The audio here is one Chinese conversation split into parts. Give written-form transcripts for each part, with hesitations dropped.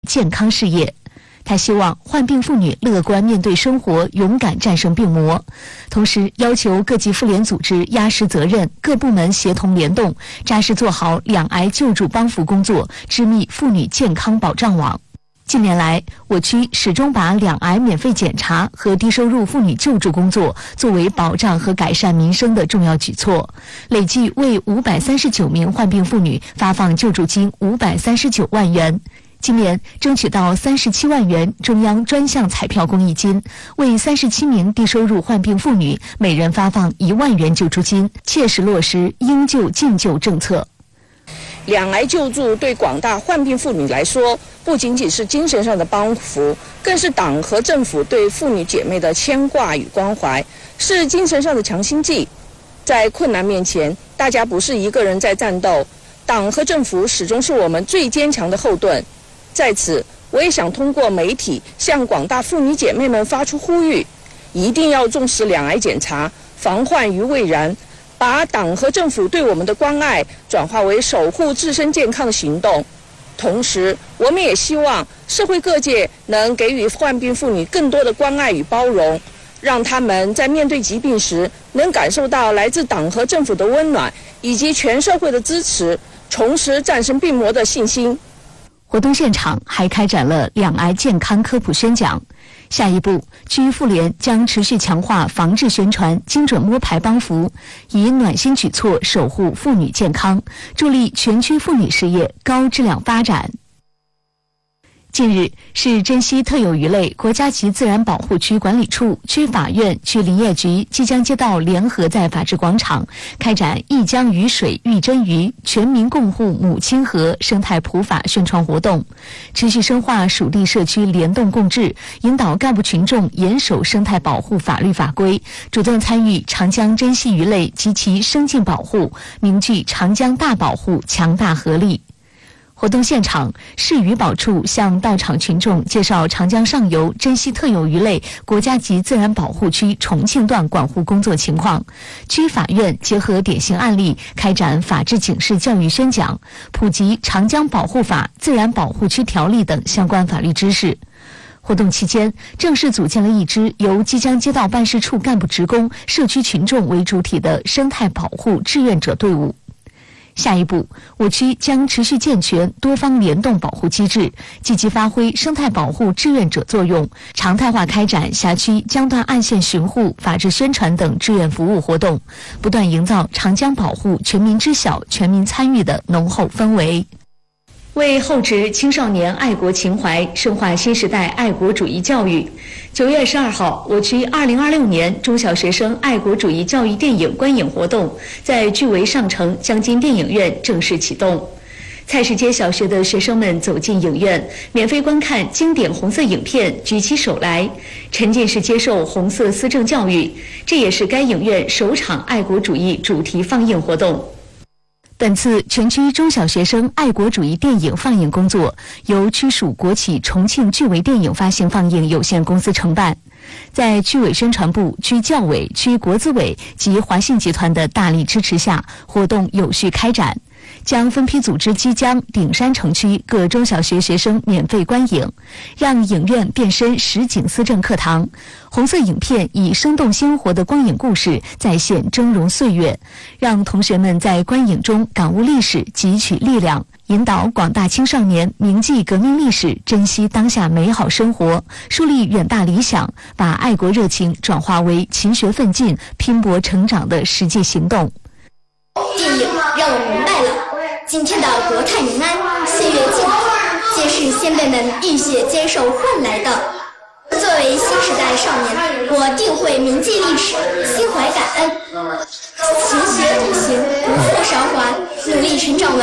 健康事业。他希望患病妇女乐观面对生活，勇敢战胜病魔，同时要求各级妇联组织压实责任，各部门协同联动，扎实做好两癌救助帮扶工作，织密妇女健康保障网。近年来，我区始终把两癌免费检查和低收入妇女救助工作作为保障和改善民生的重要举措，累计为539名患病妇女发放救助金539万元。今年争取到37万元中央专项彩票公益金，为37名低收入患病妇女每人发放1万元救助金，切实落实应救尽救政策。 两癌救助对广大患病妇女来说，不仅仅是精神上的帮扶，更是党和政府对妇女姐妹的牵挂与关怀，是精神上的强心剂。在困难面前，大家不是一个人在战斗，党和政府始终是我们最坚强的后盾。在此，我也想通过媒体向广大妇女姐妹们发出呼吁，一定要重视两癌检查，防患于未然，把党和政府对我们的关爱转化为守护自身健康的行动。同时，我们也希望社会各界能给予患病妇女更多的关爱与包容，让她们在面对疾病时能感受到来自党和政府的温暖以及全社会的支持，重拾战胜病魔的信心。 活动现场还开展了两癌健康科普宣讲。下一步，区妇联将持续强化防治宣传，精准摸排帮扶，以暖心举措守护妇女健康，助力全区妇女事业高质量发展。近日，市珍稀特有鱼类国家级自然保护区管理处、区法院、区林业局即将街道联合在法治广场开展一江鱼水育珍鱼全民共护母亲河生态普法宣传活动，持续深化属地社区联动共治，引导干部群众严守生态保护法律法规，主动参与长江珍稀鱼类及其生境保护，凝聚长江大保护强大合力。活动现场，市渔保处向到场群众介绍长江上游珍稀特有鱼类国家级自然保护区重庆段管护工作情况。区法院结合典型案例，开展法治警示教育宣讲，普及长江保护法、自然保护区条例等相关法律知识。活动期间，正式组建了一支由即江街道办事处干部职工、社区群众为主体的生态保护志愿者队伍。下一步，我区将持续健全多方联动保护机制，积极发挥生态保护志愿者作用，常态化开展辖区江段岸线巡护、法治宣传等志愿服务活动，不断营造长江保护全民知晓、全民参与的浓厚氛围。为厚植青少年爱国情怀，深化新时代爱国主义教育，9月12号，我区2026年中小学生爱国主义教育电影观影活动在巨围上城江津电影院正式启动。菜市街小学的学生们走进影院，免费观看经典红色影片《举起手来》，沉浸式接受红色思政教育。这也是该影院首场爱国主义主题放映活动。本次全区中小学生爱国主义电影放映工作由区属国企重庆巨围电影发行放映有限公司承办，在区委宣传部、区教委、区国资委及华信集团的大力支持下，活动有序开展，将分批组织基江、顶山城区各中小学学生免费观影，让影院变身实景思政课堂。红色影片以生动鲜活的光影故事再现峥嵘岁月，让同学们在观影中感悟历史，汲取力量，引导广大青少年铭记革命历史，珍惜当下美好生活，树立远大理想，把爱国热情转化为勤学奋进、拼搏成长的实际行动。 电影让我明白了今天的国泰民安、岁月静好，皆是先辈们浴血坚守换来的。作为新时代少年，我定会铭记历史，心怀感恩，勤学笃行，不负韶华，努力成长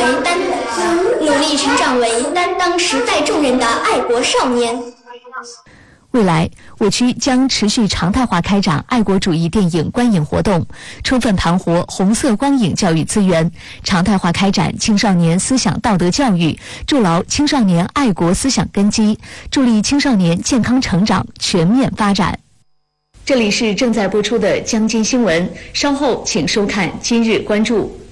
为担当时代重任的爱国少年。 未来，我区将持续常态化开展爱国主义电影观影活动，充分盘活红色光影教育资源，常态化开展青少年思想道德教育，筑牢青少年爱国思想根基，助力青少年健康成长、全面发展。这里是正在播出的江津新闻，稍后请收看今日关注。